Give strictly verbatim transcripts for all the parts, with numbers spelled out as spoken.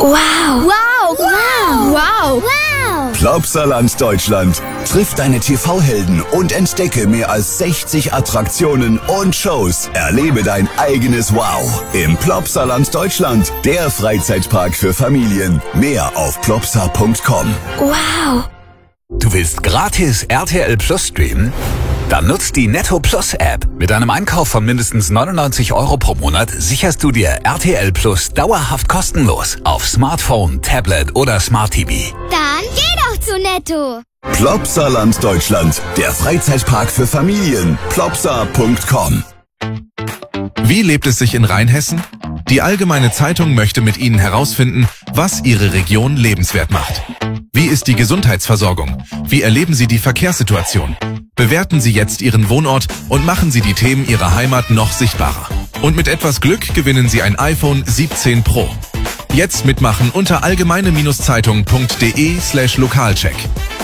Wow. Wow. Wow. Wow. Wow. Plopsaland Deutschland. Triff deine T V-Helden und entdecke mehr als sechzig Attraktionen und Shows. Erlebe dein eigenes Wow im Plopsaland Deutschland. Der Freizeitpark für Familien. Mehr auf plopsa punkt com. Wow. Du willst gratis R T L Plus streamen? Dann nutzt die Netto Plus App. Mit einem Einkauf von mindestens neunundneunzig Euro pro Monat sicherst du dir R T L Plus dauerhaft kostenlos auf Smartphone, Tablet oder Smart T V. Dann geh doch zu Netto. Plopsaland Deutschland, der Freizeitpark für Familien. plopsa punkt com. Wie lebt es sich in Rheinhessen? Die Allgemeine Zeitung möchte mit Ihnen herausfinden, was Ihre Region lebenswert macht. Wie ist die Gesundheitsversorgung? Wie erleben Sie die Verkehrssituation? Bewerten Sie jetzt Ihren Wohnort und machen Sie die Themen Ihrer Heimat noch sichtbarer. Und mit etwas Glück gewinnen Sie ein iPhone siebzehn Pro. Jetzt mitmachen unter allgemeine-zeitung punkt de slash lokalcheck.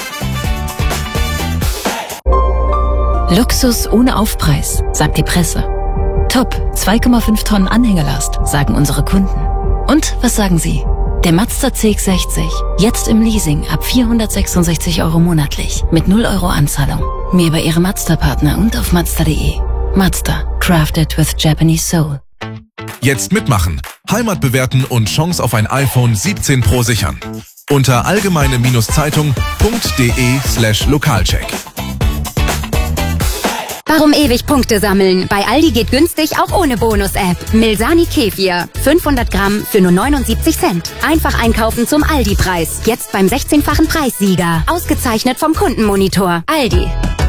Luxus ohne Aufpreis, sagt die Presse. Top, zwei Komma fünf Tonnen Anhängerlast, sagen unsere Kunden. Und was sagen Sie? Der Mazda C X sechzig, jetzt im Leasing ab vierhundertsechsundsechzig Euro monatlich, mit null Euro Anzahlung. Mehr bei Ihrem Mazda-Partner und auf mazda punkt de. Mazda, crafted with Japanese soul. Jetzt mitmachen, Heimat bewerten und Chance auf ein iPhone siebzehn Pro sichern. Unter allgemeine-zeitung punkt de slash lokalcheck. Warum ewig Punkte sammeln? Bei Aldi geht günstig auch ohne Bonus-App. Milsani Kefir. fünfhundert Gramm für nur neunundsiebzig Cent. Einfach einkaufen zum Aldi-Preis. Jetzt beim sechzehnfachen Preissieger. Ausgezeichnet vom Kundenmonitor. Aldi.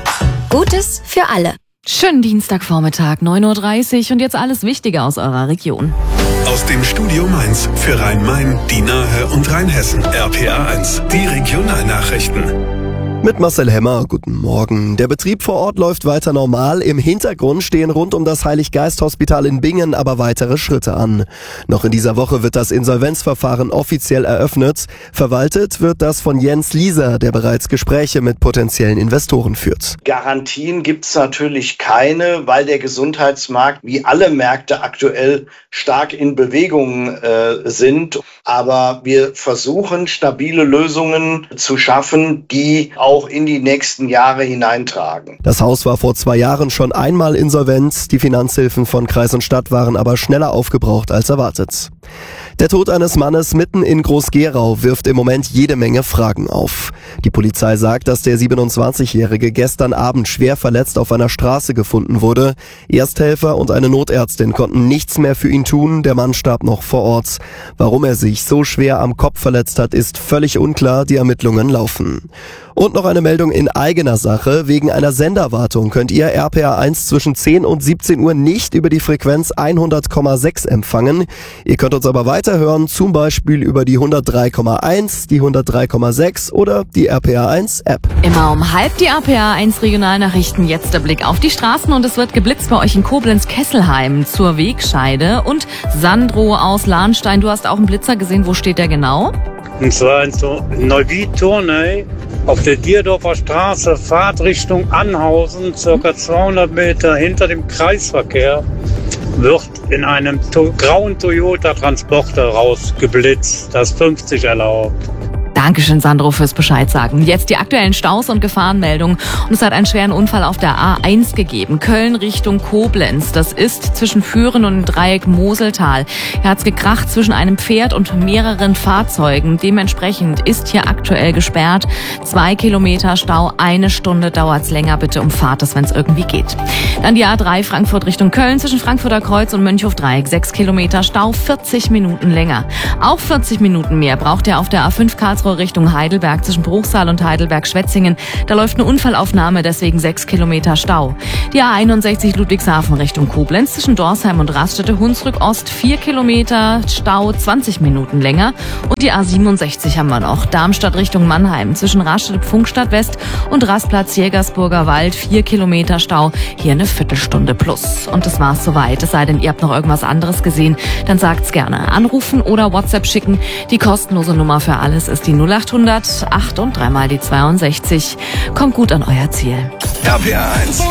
Gutes für alle. Schönen Dienstagvormittag, neun Uhr dreißig und jetzt alles Wichtige aus eurer Region. Aus dem Studio Mainz für Rhein-Main, die Nahe und Rheinhessen. R P A eins, die Regionalnachrichten. Mit Marcel Hemmer, guten Morgen. Der Betrieb vor Ort läuft weiter normal. Im Hintergrund stehen rund um das Heilig-Geist-Hospital in Bingen aber weitere Schritte an. Noch in dieser Woche wird das Insolvenzverfahren offiziell eröffnet. Verwaltet wird das von Jens Lieser, der bereits Gespräche mit potenziellen Investoren führt. Garantien gibt's natürlich keine, weil der Gesundheitsmarkt wie alle Märkte aktuell stark in Bewegung äh, sind. Aber wir versuchen, stabile Lösungen zu schaffen, die auch in die nächsten Jahre hineintragen. Das Haus war vor zwei Jahren schon einmal insolvent. Die Finanzhilfen von Kreis und Stadt waren aber schneller aufgebraucht als erwartet. Der Tod eines Mannes mitten in Groß-Gerau wirft im Moment jede Menge Fragen auf. Die Polizei sagt, dass der siebenundzwanzigjährige gestern Abend schwer verletzt auf einer Straße gefunden wurde. Ersthelfer und eine Notärztin konnten nichts mehr für ihn tun. Der Mann starb noch vor Ort. Warum er sich so schwer am Kopf verletzt hat, ist völlig unklar. Die Ermittlungen laufen. Und noch eine Meldung in eigener Sache. Wegen einer Senderwartung könnt ihr R P A eins zwischen zehn und siebzehn Uhr nicht über die Frequenz hundert Komma sechs empfangen. Ihr könnt uns aber weiterhören, zum Beispiel über die hundertdrei Komma eins, die hundertdrei Komma sechs oder die R P A eins App. Immer um halb die R P A eins Regionalnachrichten. Jetzt der Blick auf die Straßen und es wird geblitzt bei euch in Koblenz-Kesselheim zur Wegscheide. Und Sandro aus Lahnstein, du hast auch einen Blitzer gesehen. Wo steht der genau? Und zwar in Neuwied-Turney auf der Dierdorfer Straße, Fahrtrichtung Anhausen, circa zweihundert Meter hinter dem Kreisverkehr, wird in einem to- grauen Toyota-Transporter rausgeblitzt. Das ist fünfzig erlaubt. Dankeschön, Sandro, fürs Bescheid sagen. Jetzt die aktuellen Staus und Gefahrenmeldungen. Und es hat einen schweren Unfall auf der A eins gegeben. Köln Richtung Koblenz. Das ist zwischen Führen und dem Dreieck Moseltal. Hier hat's gekracht zwischen einem Pferd und mehreren Fahrzeugen. Dementsprechend ist hier aktuell gesperrt. Zwei Kilometer Stau, eine Stunde dauert's länger. Bitte umfahrt es, wenn es irgendwie geht. Dann die A drei Frankfurt Richtung Köln zwischen Frankfurter Kreuz und Mönchhof-Dreieck. Sechs Kilometer Stau, vierzig Minuten länger. Auch vierzig Minuten mehr braucht ihr auf der A fünf Karlsruhe Richtung Heidelberg zwischen Bruchsal und Heidelberg-Schwetzingen. Da läuft eine Unfallaufnahme, deswegen sechs Kilometer Stau. Die A einundsechzig Ludwigshafen Richtung Koblenz zwischen Dorsheim und Raststätte-Hunsrück Ost vier Kilometer Stau, zwanzig Minuten länger. Und die A siebenundsechzig haben wir noch. Darmstadt Richtung Mannheim zwischen Raststätte-Pfunkstadt West und Rastplatz Jägersburger Wald vier Kilometer Stau. Hier eine Viertelstunde plus. Und das war's soweit. Es sei denn, ihr habt noch irgendwas anderes gesehen, dann sagt's gerne. Anrufen oder WhatsApp schicken. Die kostenlose Nummer für alles ist die null achthundert acht und dreimal die zweiundsechzig. Kommt gut an euer Ziel. R P A eins.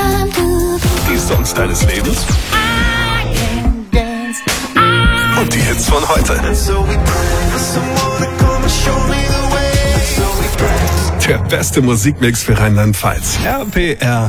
Die Songs deines Lebens. Und die Hits Hits von heute. Der beste Musikmix für Rheinland-Pfalz. R P R